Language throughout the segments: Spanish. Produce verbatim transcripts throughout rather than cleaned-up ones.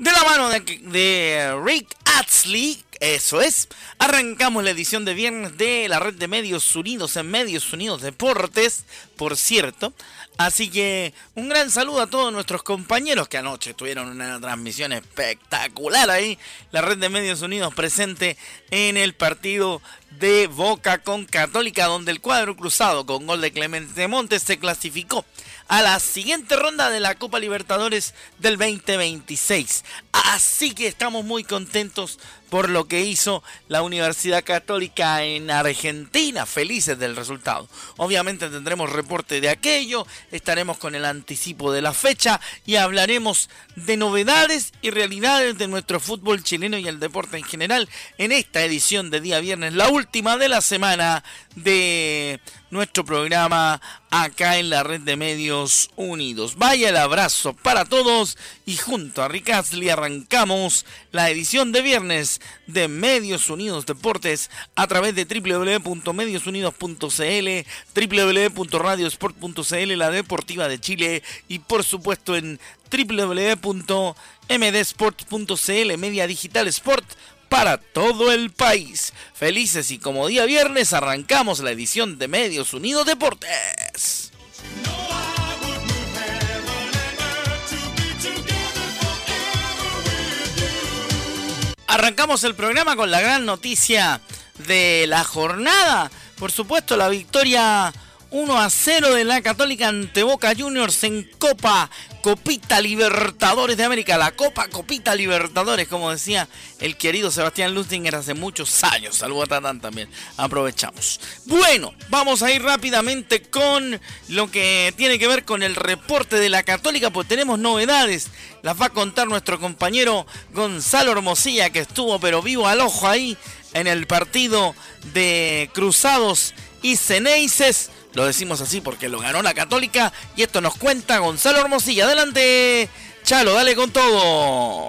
De la mano de, de Rick Astley, eso es, arrancamos la edición de viernes de la red de Medios Unidos en Medios Unidos Deportes, por cierto. Así que un gran saludo a todos nuestros compañeros que anoche tuvieron una transmisión espectacular ahí. La red de Medios Unidos presente en el partido de Boca con Católica, donde el cuadro cruzado con gol de Clemente Montes se clasificó a la siguiente ronda de la Copa Libertadores del veinte veintiséis. Así que estamos muy contentos por lo que hizo la Universidad Católica en Argentina, felices del resultado. Obviamente tendremos reporte de aquello, estaremos con el anticipo de la fecha y hablaremos de novedades y realidades de nuestro fútbol chileno y el deporte en general en esta edición de día viernes, la última de la semana de nuestro programa acá en la red de Medios Unidos. Vaya el abrazo para todos y junto a Rick Astley arrancamos la edición de viernes de Medios Unidos Deportes a través de doble u doble u doble u punto medios unidos punto c l, doble u doble u doble u punto radio sport punto c l, la deportiva de Chile, y por supuesto en doble u doble u doble u punto m d sport punto c l, Media Digital Sport para todo el país. Felices y como día viernes arrancamos la edición de Medios Unidos Deportes. Arrancamos el programa con la gran noticia de la jornada. Por supuesto, la victoria uno a cero de la Católica ante Boca Juniors en Copa Copita Libertadores de América. La Copa Copita Libertadores, como decía el querido Sebastián Lustinger hace muchos años. Saludos a Tatán también. Aprovechamos. Bueno, vamos a ir rápidamente con lo que tiene que ver con el reporte de la Católica, pues tenemos novedades. Las va a contar nuestro compañero Gonzalo Hermosilla, que estuvo pero vivo al ojo ahí en el partido de Cruzados y Ceneices. Lo decimos así porque lo ganó la Católica y esto nos cuenta Gonzalo Hermosilla. Adelante, Chalo, dale con todo.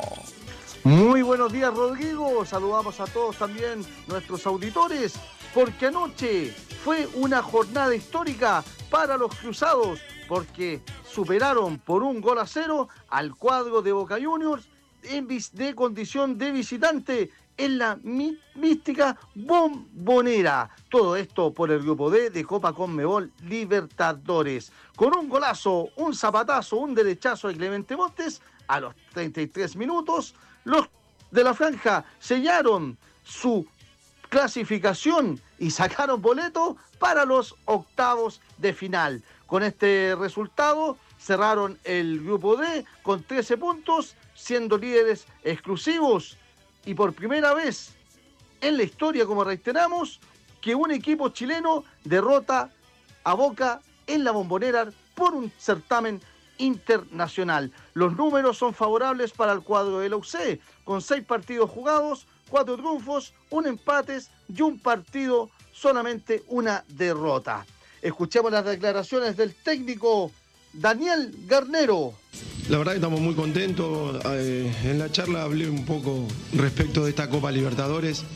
Muy buenos días, Rodrigo. Saludamos a todos también nuestros auditores, porque anoche fue una jornada histórica para los Cruzados, porque superaron por un gol a cero al cuadro de Boca Juniors en de condición de visitante en la mí- mística Bombonera. Todo esto por el grupo D de Copa Conmebol Libertadores. Con un golazo, un zapatazo, un derechazo de Clemente Montes a los treinta y tres minutos, los de la franja sellaron su clasificación y sacaron boleto para los octavos de final. Con este resultado cerraron el grupo D con trece puntos, siendo líderes exclusivos. Y por primera vez en la historia, como reiteramos, que un equipo chileno derrota a Boca en la Bombonera por un certamen internacional. Los números son favorables para el cuadro de la U C, con seis partidos jugados, cuatro triunfos, un empate y un partido, solamente una derrota. Escuchemos las declaraciones del técnico Daniel Garnero. La verdad que estamos muy contentos. Eh, en la charla hablé un poco respecto de esta Copa Libertadores,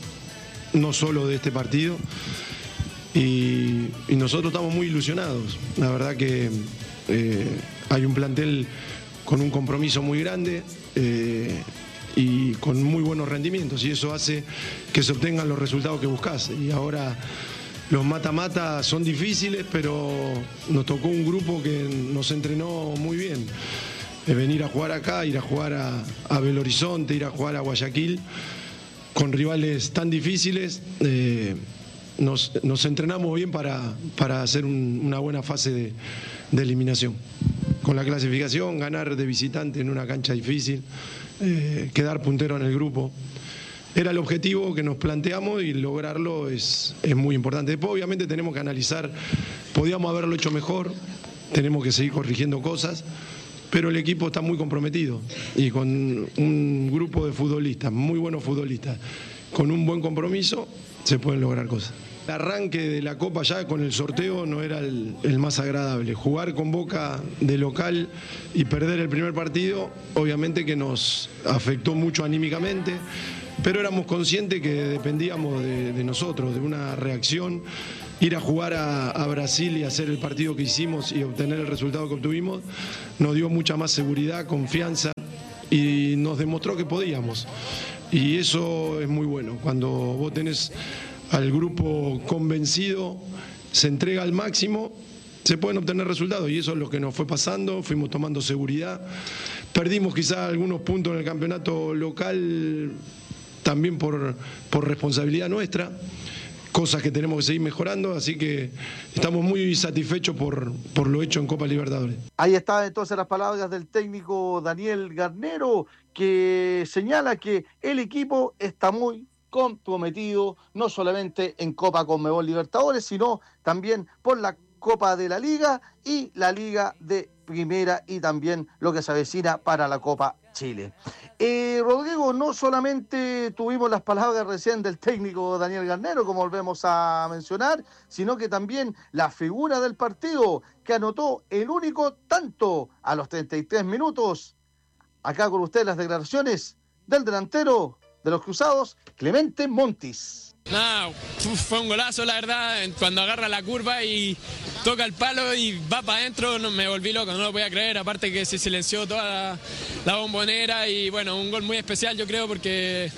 no solo de este partido. Y, y nosotros estamos muy ilusionados. La verdad que eh, hay un plantel con un compromiso muy grande eh, y con muy buenos rendimientos. Y eso hace que se obtengan los resultados que buscás. Y ahora los mata-mata son difíciles, pero nos tocó un grupo que nos entrenó muy bien. Venir a jugar acá, ir a jugar a, a Belo Horizonte, ir a jugar a Guayaquil, con rivales tan difíciles, eh, nos, nos entrenamos bien para, para hacer un, una buena fase de, de eliminación. Con la clasificación, ganar de visitante en una cancha difícil, eh, quedar puntero en el grupo. Era el objetivo que nos planteamos y lograrlo es, es muy importante. Después obviamente tenemos que analizar, podíamos haberlo hecho mejor, tenemos que seguir corrigiendo cosas, pero el equipo está muy comprometido y con un grupo de futbolistas, muy buenos futbolistas, con un buen compromiso, se pueden lograr cosas. El arranque de la Copa ya con el sorteo no era el, el más agradable. Jugar con Boca de local y perder el primer partido, obviamente que nos afectó mucho anímicamente, pero éramos conscientes que dependíamos de, de nosotros, de una reacción. Ir a jugar a, a Brasil y hacer el partido que hicimos y obtener el resultado que obtuvimos nos dio mucha más seguridad, confianza y nos demostró que podíamos. Y eso es muy bueno, cuando vos tenés al grupo convencido, se entrega al máximo, se pueden obtener resultados, y eso es lo que nos fue pasando. Fuimos tomando seguridad, perdimos quizás algunos puntos en el campeonato local también por, por responsabilidad nuestra, cosas que tenemos que seguir mejorando, así que estamos muy satisfechos por, por lo hecho en Copa Libertadores. Ahí están entonces las palabras del técnico Daniel Garnero, que señala que el equipo está muy comprometido, no solamente en Copa Conmebol Libertadores, sino también por la Copa de la Liga y la Liga de Primera, y también lo que se avecina para la Copa Chile. Eh, Rodrigo, no solamente tuvimos las palabras recién del técnico Daniel Garnero, como volvemos a mencionar, sino que también la figura del partido, que anotó el único tanto a los treinta y tres minutos. Acá con ustedes las declaraciones del delantero de los Cruzados, Clemente Montis. Nada, fue un golazo, la verdad, cuando agarra la curva y toca el palo y va para adentro, no, me volví loco, no lo podía creer, aparte que se silenció toda la, la bombonera, y bueno, un gol muy especial, yo creo, porque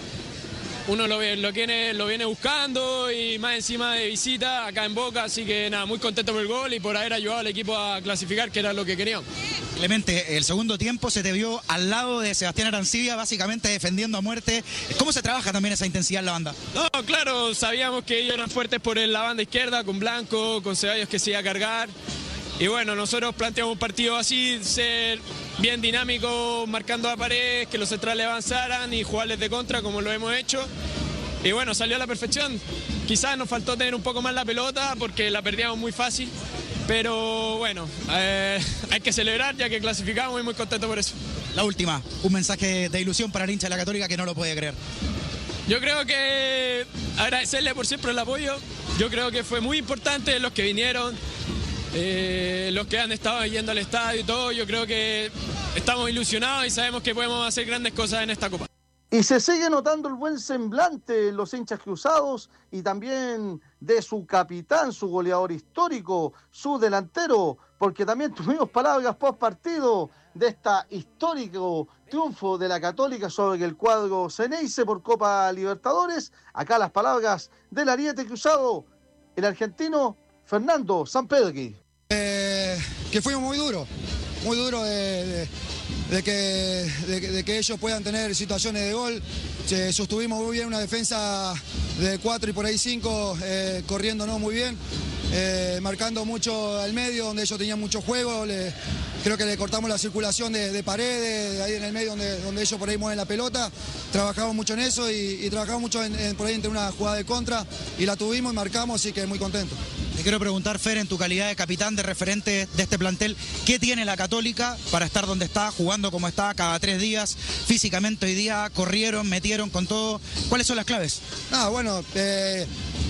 uno lo, lo, viene, lo viene buscando, y más encima de visita acá en Boca, así que nada, muy contento por el gol y por haber ayudado al equipo a clasificar, que era lo que queríamos. Clemente, el segundo tiempo se te vio al lado de Sebastián Arancibia, básicamente defendiendo a muerte. ¿Cómo se trabaja también esa intensidad en la banda? No, claro, sabíamos que ellos eran fuertes por la banda izquierda, con Blanco, con Ceballos que se iba a cargar. Y bueno, nosotros planteamos un partido así, ser bien dinámico, marcando a paredes, que los centrales avanzaran y jugarles de contra como lo hemos hecho. Y bueno, salió a la perfección. Quizás nos faltó tener un poco más la pelota porque la perdíamos muy fácil. Pero bueno, eh, hay que celebrar ya que clasificamos y muy contento por eso. La última, un mensaje de ilusión para el hincha de la Católica que no lo puede creer. Yo creo que agradecerle por siempre el apoyo. Yo creo que fue muy importante los que vinieron, eh, los que han estado yendo al estadio y todo. Yo creo que estamos ilusionados y sabemos que podemos hacer grandes cosas en esta Copa. Y se sigue notando el buen semblante en los hinchas cruzados, y también de su capitán, su goleador histórico, su delantero, porque también tuvimos palabras post partido de este histórico triunfo de la Católica sobre el cuadro Ceneice por Copa Libertadores. Acá las palabras del ariete cruzado, el argentino Fernando Sampedri. Eh, que fuimos muy duros, muy duros de... de... De que, de, de que ellos puedan tener situaciones de gol. Eh, sostuvimos muy bien una defensa de cuatro y por ahí cinco, eh, corriéndonos muy bien, eh, marcando mucho al medio donde ellos tenían mucho juego. Le, creo que le cortamos la circulación de, de paredes, de ahí en el medio donde, donde ellos por ahí mueven la pelota. Trabajamos mucho en eso y, y trabajamos mucho en, en, por ahí entre una jugada de contra, y la tuvimos y marcamos, así que muy contento. Te quiero preguntar, Fer, en tu calidad de capitán, de referente de este plantel, ¿qué tiene la Católica para estar donde está, jugando como está cada tres días? Físicamente hoy día corrieron, metieron con todo. ¿Cuáles son las claves? Ah, bueno, eh,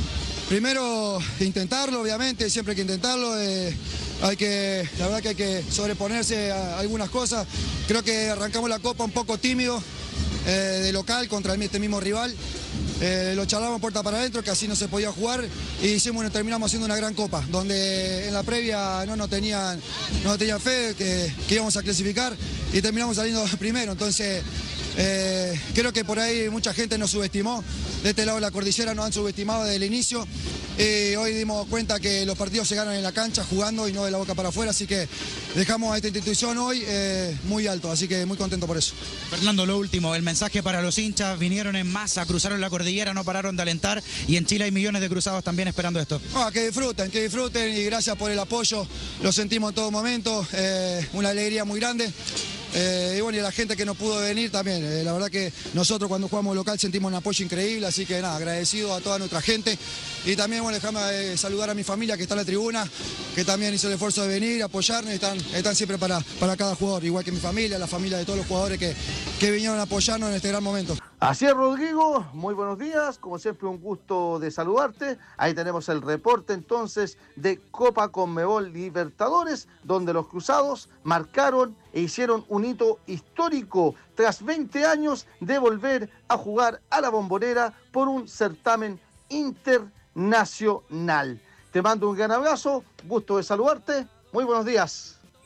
primero intentarlo, obviamente, siempre hay que intentarlo. Eh, hay que, la verdad que hay que sobreponerse a algunas cosas. Creo que arrancamos la Copa un poco tímido, eh, de local contra este mismo rival. Eh, lo charlamos puerta para adentro, que así no se podía jugar, y hicimos, terminamos haciendo una gran Copa, donde en la previa no nos tenían, no tenían fe que, que íbamos a clasificar, y terminamos saliendo primero. Entonces eh, creo que por ahí mucha gente nos subestimó. De este lado de la cordillera nos han subestimado desde el inicio, y hoy dimos cuenta que los partidos se ganan en la cancha, jugando y no de la boca para afuera, así que dejamos a esta institución hoy eh, muy alto, así que muy contento por eso. Fernando, lo último, el mensaje para los hinchas: vinieron en masa, cruzaron la cordillera, no pararon de alentar, y en Chile hay millones de cruzados también esperando esto. Ah, que disfruten, que disfruten, y gracias por el apoyo, lo sentimos en todo momento, eh, una alegría muy grande. Eh, y bueno, y la gente que no pudo venir también, eh, la verdad que nosotros cuando jugamos local sentimos un apoyo increíble, así que nada, agradecido a toda nuestra gente. Y también, bueno, déjame eh, saludar a mi familia que está en la tribuna, que también hizo el esfuerzo de venir, apoyarnos, están, están siempre para, para cada jugador, igual que mi familia, la familia de todos los jugadores que, que vinieron a apoyarnos en este gran momento. Así es, Rodrigo, muy buenos días, como siempre un gusto de saludarte. Ahí tenemos el reporte entonces de Copa Conmebol Libertadores, donde los cruzados marcaron e hicieron un hito histórico tras veinte años de volver a jugar a la Bombonera por un certamen internacional. Te mando un gran abrazo, gusto de saludarte, muy buenos días.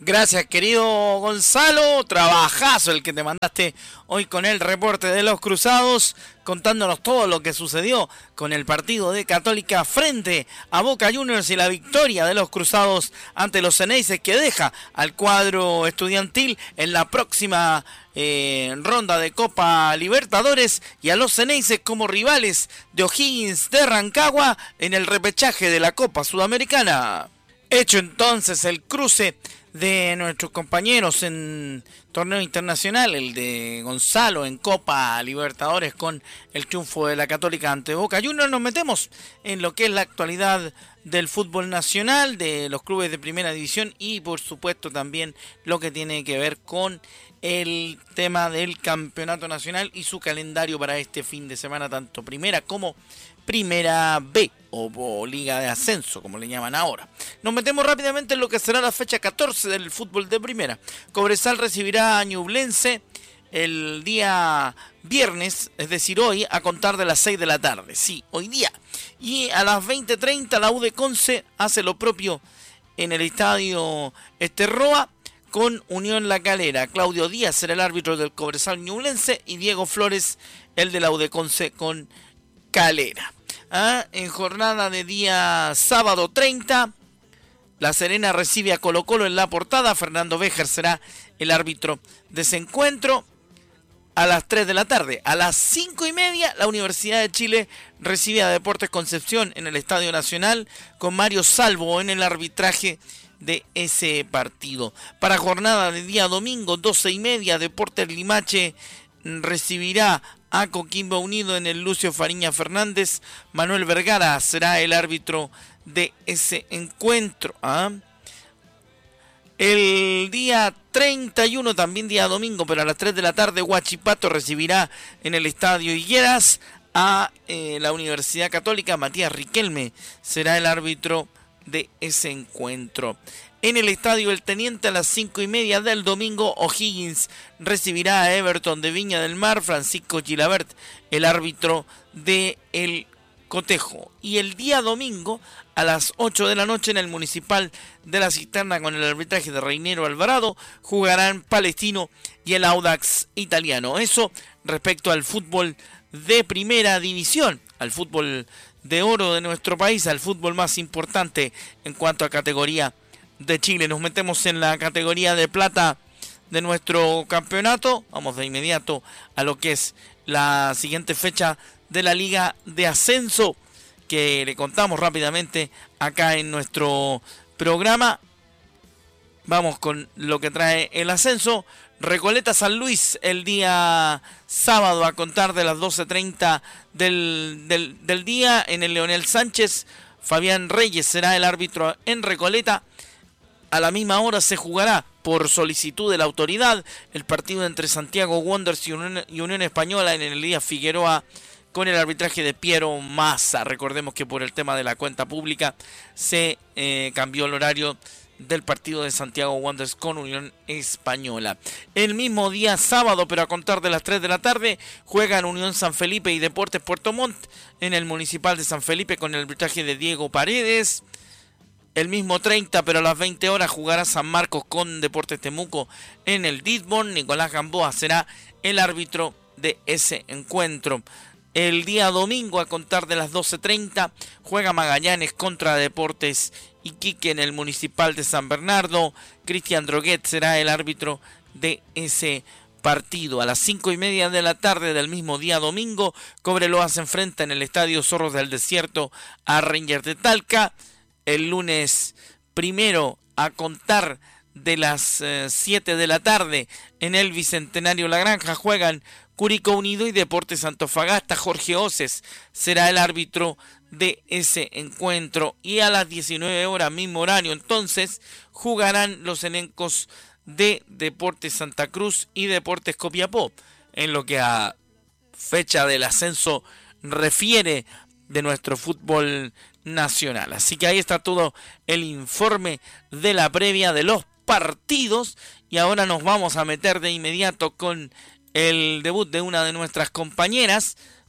Gracias, querido Gonzalo. Trabajazo el que te mandaste hoy con el reporte de los Cruzados, contándonos todo lo que sucedió con el partido de Católica frente a Boca Juniors y la victoria de los Cruzados ante los Ceneices, que deja al cuadro estudiantil en la próxima eh, ronda de Copa Libertadores y a los Ceneices como rivales de O'Higgins de Rancagua en el repechaje de la Copa Sudamericana. Hecho entonces el cruce de nuestros compañeros en torneo internacional, el de Gonzalo en Copa Libertadores con el triunfo de la Católica ante Boca Juniors, nos metemos en lo que es la actualidad del fútbol nacional, de los clubes de primera división y por supuesto también lo que tiene que ver con el tema del campeonato nacional y su calendario para este fin de semana, tanto primera como Primera B o, o Liga de Ascenso, como le llaman ahora. Nos metemos rápidamente en lo que será la fecha catorce del fútbol de primera. Cobresal recibirá a Ñublense el día viernes, es decir, hoy, a contar de las seis de la tarde. Sí, hoy día. Y a las veinte treinta la U de Conce hace lo propio en el estadio Esterroa con Unión La Calera. Claudio Díaz será el árbitro del Cobresal Ñublense y Diego Flores el de la U de Conce con Calera. ¿Ah? En jornada de día sábado treinta, La Serena recibe a Colo Colo en La Portada. Fernando Béjar será el árbitro de ese encuentro. A las tres de la tarde, a las cinco y media, la Universidad de Chile recibe a Deportes Concepción en el Estadio Nacional con Mario Salvo en el arbitraje de ese partido. Para jornada de día domingo, doce y media, Deportes Limache recibirá a Coquimbo Unido en el Lucio Fariña Fernández. Manuel Vergara será el árbitro de ese encuentro. ¿Ah? El día treinta y uno, también día domingo, pero a las tres de la tarde, Huachipato recibirá en el Estadio Higueras a eh, la Universidad Católica. Matías Riquelme será el árbitro de ese encuentro. En el Estadio El Teniente a las cinco y media del domingo, O'Higgins recibirá a Everton de Viña del Mar. Francisco Gilabert, el árbitro de el Cotejo. Y el día domingo a las ocho de la noche en el Municipal de la Cisterna con el arbitraje de Reinero Alvarado jugarán Palestino y el Audax Italiano. Eso respecto al fútbol de primera división, al fútbol de oro de nuestro país, al fútbol más importante en cuanto a categoría de Chile. Nos metemos en la categoría de plata de nuestro campeonato. Vamos de inmediato a lo que es la siguiente fecha de la Liga de Ascenso, que le contamos rápidamente acá en nuestro programa. Vamos con lo que trae el ascenso. Recoleta San Luis el día sábado a contar de las doce treinta del, del, del día en el Leonel Sánchez. Fabián Reyes será el árbitro en Recoleta. A la misma hora se jugará, por solicitud de la autoridad, el partido entre Santiago Wanderers y Unión, y Unión Española en el Elías Figueroa con el arbitraje de Piero Massa. Recordemos que por el tema de la cuenta pública se eh, cambió el horario del partido de Santiago Wanderers con Unión Española. El mismo día sábado, pero a contar de las tres de la tarde, juegan Unión San Felipe y Deportes Puerto Montt en el Municipal de San Felipe con el arbitraje de Diego Paredes. El mismo treinta, pero a las veinte horas jugará San Marcos con Deportes Temuco en el Ditborn. Nicolás Gamboa será el árbitro de ese encuentro. El día domingo, a contar de las doce treinta, juega Magallanes contra Deportes Iquique en el Municipal de San Bernardo. Cristian Droguet será el árbitro de ese partido. A las cinco y media de la tarde del mismo día domingo, Cobreloa se enfrenta en el Estadio Zorros del Desierto a Rangers de Talca. El lunes primero, a contar de las eh, siete de la tarde, en el Bicentenario La Granja juegan Curicó Unido y Deportes Antofagasta. Jorge Oces será el árbitro de ese encuentro. Y a las diecinueve horas, mismo horario, entonces, jugarán los elencos de Deportes Santa Cruz y Deportes Copiapó. En lo que a fecha del ascenso refiere de nuestro fútbol nacional. Así que ahí está todo el informe de la previa de los partidos. Y ahora nos vamos a meter de inmediato con el debut de una de nuestras compañeras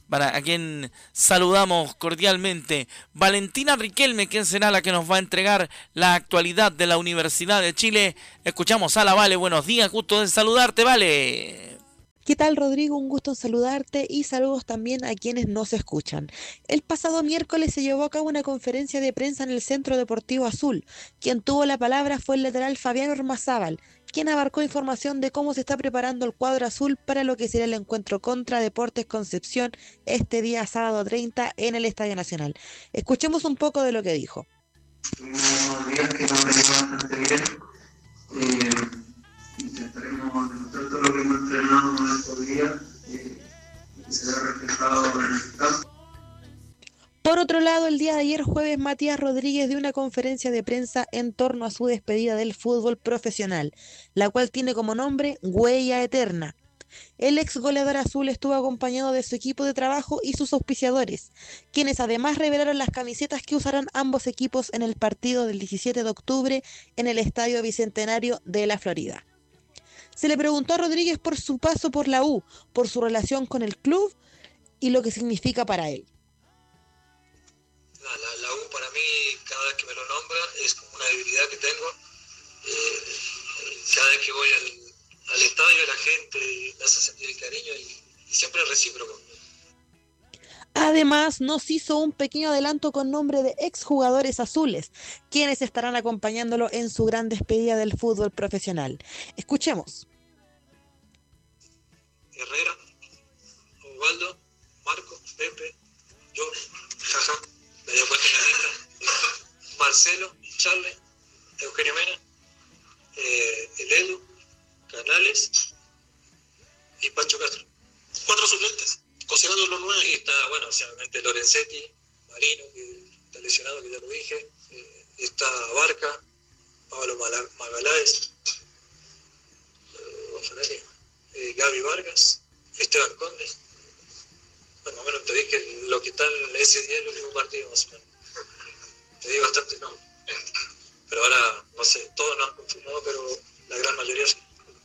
para a quien saludamos cordialmente. Valentina Riquelme, quien será la que nos va a entregar la actualidad de la Universidad de Chile. Escuchamos a la Vale, buenos días, gusto de saludarte, Vale. ¿Qué tal, Rodrigo? Un gusto en saludarte y saludos también a quienes nos escuchan. El pasado miércoles se llevó a cabo una conferencia de prensa en el Centro Deportivo Azul. Quien tuvo la palabra fue el lateral Fabián Ormazábal, quien abarcó información de cómo se está preparando el cuadro azul para lo que será el encuentro contra Deportes Concepción este día sábado treinta en el Estadio Nacional. Escuchemos un poco de lo que dijo. Unos días que nos venimos bastante bien. Eh... Intentaremos demostrar todo lo que hemos entrenado en estos días eh, y que se vea reflejado en el campo. Por otro lado, el día de ayer jueves, Matías Rodríguez dio una conferencia de prensa en torno a su despedida del fútbol profesional, la cual tiene como nombre Huella Eterna. El ex goleador azul estuvo acompañado de su equipo de trabajo y sus auspiciadores, quienes además revelaron las camisetas que usarán ambos equipos en el partido del diecisiete de octubre en el Estadio Bicentenario de la Florida. Se le preguntó a Rodríguez por su paso por la U, por su relación con el club y lo que significa para él. La, la, la U para mí, cada vez que me lo nombra, es como una debilidad que tengo. Eh, cada vez que voy al, al estadio, la gente me hace sentir el cariño y, y siempre es recíproco. Además, nos hizo un pequeño adelanto con nombre de exjugadores azules, quienes estarán acompañándolo en su gran despedida del fútbol profesional. Escuchemos. Herrera, Osvaldo, Marco, Pepe, yo, jaja, me dio cuenta en la lista, Marcelo, Charles, Eugenio Mena, eh, el Edu, Canales y Pancho Castro. Cuatro suplentes. Considerando los nueve, y está, bueno, obviamente Lorenzetti, Marino, que está lesionado, que ya lo dije, eh, está Barca, Pablo Magaláes, eh, eh, Gaby Vargas, Esteban Conde. Bueno, más o menos te dije lo que está en ese día, el último partido, más o menos. Te di bastante, no. Pero ahora, no sé, todos no han confirmado, pero la gran mayoría sí.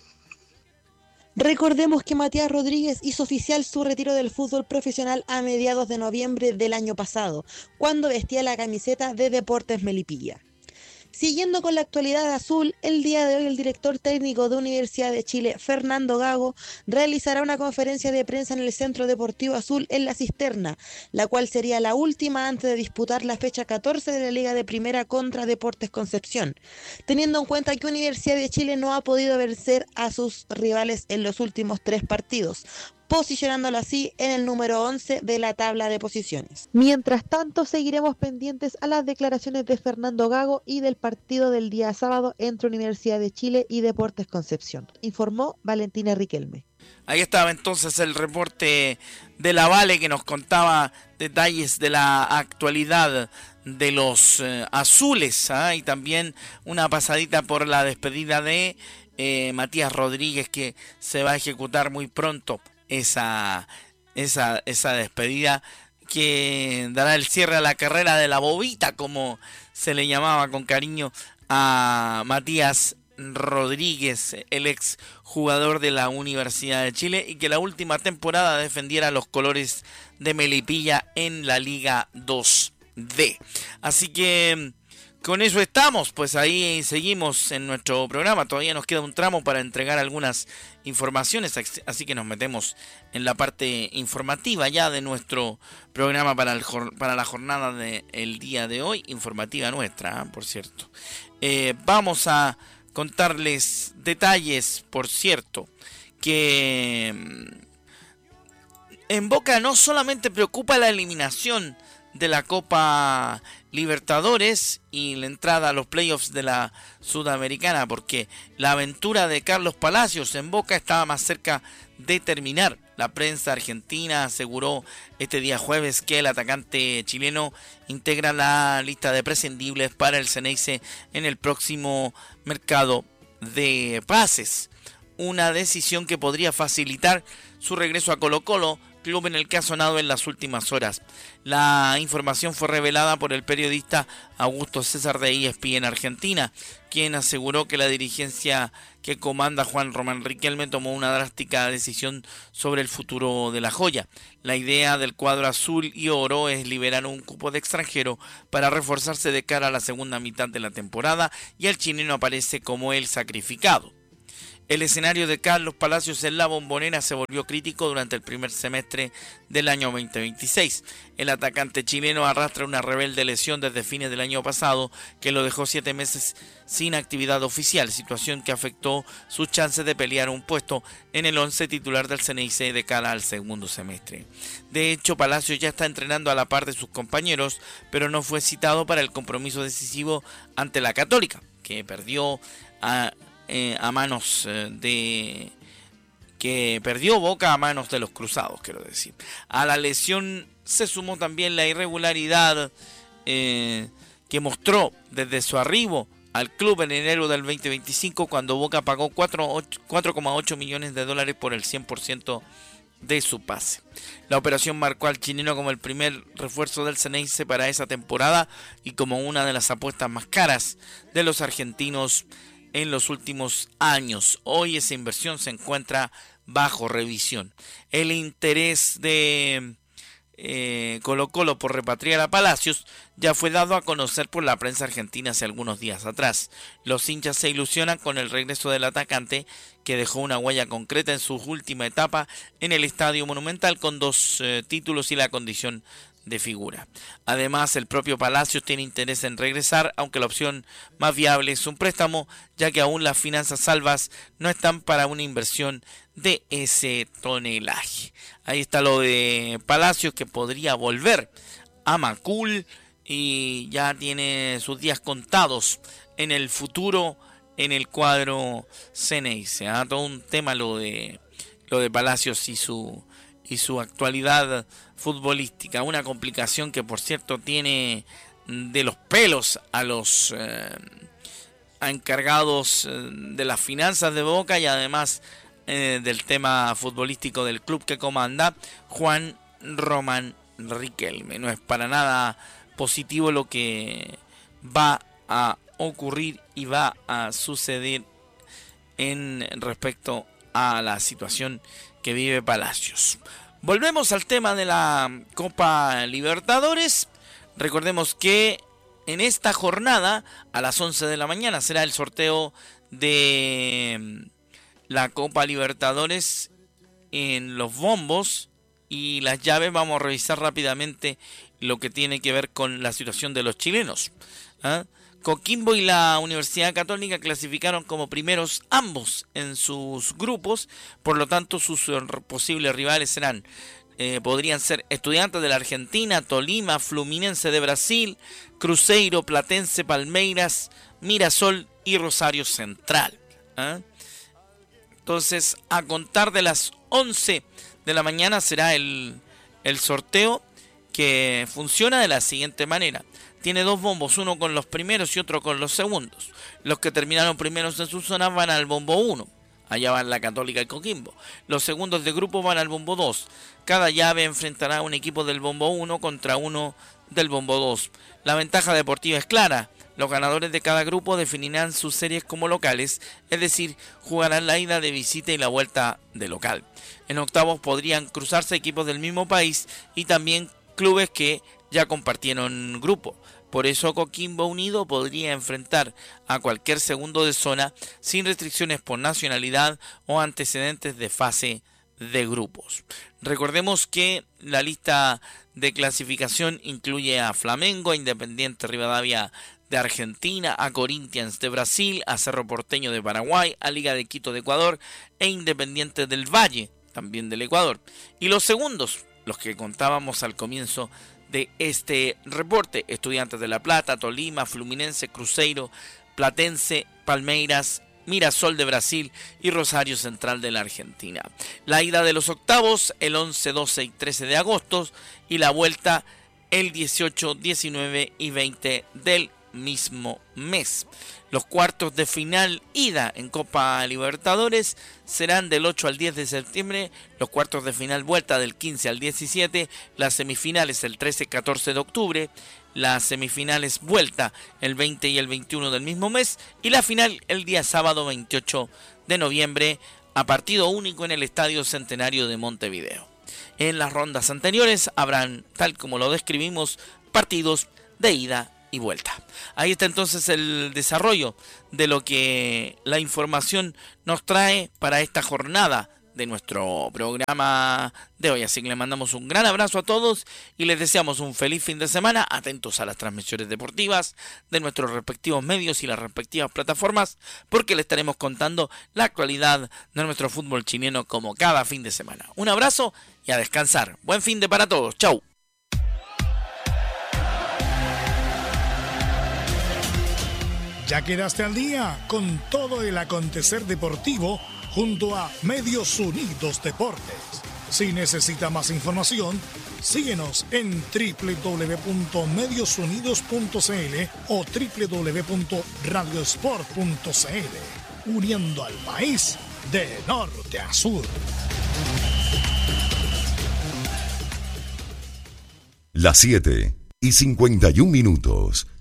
Recordemos que Matías Rodríguez hizo oficial su retiro del fútbol profesional a mediados de noviembre del año pasado, cuando vestía la camiseta de Deportes Melipilla. Siguiendo con la actualidad azul, el día de hoy el director técnico de Universidad de Chile, Fernando Gago, realizará una conferencia de prensa en el Centro Deportivo Azul en La Cisterna, la cual sería la última antes de disputar la fecha catorce de la Liga de Primera contra Deportes Concepción, teniendo en cuenta que Universidad de Chile no ha podido vencer a sus rivales en los últimos tres partidos, posicionándolo así en el número once de la tabla de posiciones. Mientras tanto, seguiremos pendientes a las declaraciones de Fernando Gago y del partido del día sábado entre Universidad de Chile y Deportes Concepción, informó Valentina Riquelme. Ahí estaba entonces el reporte de la Vale, que nos contaba detalles de la actualidad de los eh, azules, ¿eh? Y también una pasadita por la despedida de eh, Matías Rodríguez, que se va a ejecutar muy pronto. Esa, esa, esa despedida que dará el cierre a la carrera de la bobita, como se le llamaba con cariño a Matías Rodríguez, el ex jugador de la Universidad de Chile, y que la última temporada defendiera los colores de Melipilla en la Liga dos D. Así que con eso estamos, pues ahí seguimos en nuestro programa. Todavía nos queda un tramo para entregar algunas informaciones, así que nos metemos en la parte informativa ya de nuestro programa para, el, para la jornada del día de hoy, informativa nuestra, ¿eh? Por cierto. Eh, vamos a contarles detalles, por cierto, que en Boca no solamente preocupa la eliminación de la Copa Libertadores y la entrada a los playoffs de la Sudamericana, porque la aventura de Carlos Palacios en Boca estaba más cerca de terminar. La prensa argentina aseguró este día jueves que el atacante chileno integra la lista de prescindibles para el Xeneize en el próximo mercado de pases, una decisión que podría facilitar su regreso a Colo-Colo club en el que ha sonado en las últimas horas. La información fue revelada por el periodista Augusto César de E S P N Argentina, quien aseguró que la dirigencia que comanda Juan Román Riquelme tomó una drástica decisión sobre el futuro de la joya. La idea del cuadro azul y oro es liberar un cupo de extranjero para reforzarse de cara a la segunda mitad de la temporada, y el chileno aparece como el sacrificado. El escenario de Carlos Palacios en la Bombonera se volvió crítico durante el primer semestre del año veinte veintiséis. El atacante chileno arrastra una rebelde lesión desde fines del año pasado que lo dejó siete meses sin actividad oficial, situación que afectó sus chances de pelear un puesto en el once titular del Ceneice de cara al segundo semestre. De hecho, Palacios ya está entrenando a la par de sus compañeros, pero no fue citado para el compromiso decisivo ante la Católica, que perdió a... Eh, a manos eh, de que perdió Boca a manos de los Cruzados, quiero decir. A la lesión se sumó también la irregularidad eh, que mostró desde su arribo al club en enero del veinte veinticinco, cuando Boca pagó cuatro coma ocho millones de dólares por el cien por ciento de su pase. La operación marcó al chileno como el primer refuerzo del Ceneice para esa temporada y como una de las apuestas más caras de los argentinos en los últimos años. Hoy esa inversión se encuentra bajo revisión. El interés de eh, Colo Colo por repatriar a Palacios ya fue dado a conocer por la prensa argentina hace algunos días atrás. Los hinchas se ilusionan con el regreso del atacante, que dejó una huella concreta en su última etapa en el Estadio Monumental con dos eh, títulos y la condición de figura. Además, el propio Palacios tiene interés en regresar, aunque la opción más viable es un préstamo, ya que aún las finanzas salvas no están para una inversión de ese tonelaje. Ahí está lo de Palacios, que podría volver a Macul y ya tiene sus días contados en el futuro en el cuadro Ceneice. ¿eh? Todo un tema lo de lo de Palacios y su y su actualidad futbolística, una complicación que por cierto tiene de los pelos a los eh, a encargados de las finanzas de Boca y además eh, del tema futbolístico del club que comanda Juan Román Riquelme. No es para nada positivo lo que va a ocurrir y va a suceder en respecto a la situación que vive Palacios. Volvemos al tema de la Copa Libertadores. Recordemos que en esta jornada a las once de la mañana será el sorteo de la Copa Libertadores en los bombos y las llaves. Vamos a revisar rápidamente lo que tiene que ver con la situación de los chilenos. ¿Ah? Coquimbo y la Universidad Católica clasificaron como primeros ambos en sus grupos, por lo tanto sus posibles rivales serán, eh, podrían ser Estudiantes de la Argentina, Tolima, Fluminense de Brasil, Cruzeiro, Platense, Palmeiras, Mirasol y Rosario Central. ¿eh? Entonces, a contar de las once de la mañana será el, el sorteo, que funciona de la siguiente manera. Tiene dos bombos, uno con los primeros y otro con los segundos. Los que terminaron primeros en su zona van al bombo uno. Allá van la Católica y Coquimbo. Los segundos de grupo van al bombo dos. Cada llave enfrentará a un equipo del bombo uno contra uno del bombo dos. La ventaja deportiva es clara. Los ganadores de cada grupo definirán sus series como locales, es decir, jugarán la ida de visita y la vuelta de local. En octavos podrían cruzarse equipos del mismo país y también clubes que ya compartieron grupo. Por eso Coquimbo Unido podría enfrentar a cualquier segundo de zona sin restricciones por nacionalidad o antecedentes de fase de grupos. Recordemos que la lista de clasificación incluye a Flamengo, a Independiente Rivadavia de Argentina, a Corinthians de Brasil, a Cerro Porteño de Paraguay, a Liga de Quito de Ecuador e Independiente del Valle, también del Ecuador. Y los segundos, los que contábamos al comienzo de este reporte: Estudiantes de La Plata, Tolima, Fluminense, Cruzeiro, Platense, Palmeiras, Mirasol de Brasil y Rosario Central de la Argentina. La ida de los octavos el once, doce y trece de agosto y la vuelta el dieciocho, diecinueve y veinte del mismo mes. Los cuartos de final ida en Copa Libertadores serán del ocho al diez de septiembre, los cuartos de final vuelta del quince al diecisiete, las semifinales el trece y catorce de octubre, las semifinales vuelta el veinte y el veintiuno del mismo mes y la final el día sábado veintiocho de noviembre a partido único en el Estadio Centenario de Montevideo. En las rondas anteriores habrán, tal como lo describimos, partidos de ida y vuelta. Ahí está entonces el desarrollo de lo que la información nos trae para esta jornada de nuestro programa de hoy. Así que le mandamos un gran abrazo a todos y les deseamos un feliz fin de semana, atentos a las transmisiones deportivas de nuestros respectivos medios y las respectivas plataformas, porque le estaremos contando la actualidad de nuestro fútbol chileno como cada fin de semana. Un abrazo y a descansar. Buen fin de para todos. Chau. Ya quedaste al día con todo el acontecer deportivo junto a Medios Unidos Deportes. Si necesita más información, síguenos en doble u doble u doble u punto medios unidos punto c l o doble u doble u doble u punto radio sport punto c l, uniendo al país de norte a sur. Las siete y cincuenta y un minutos.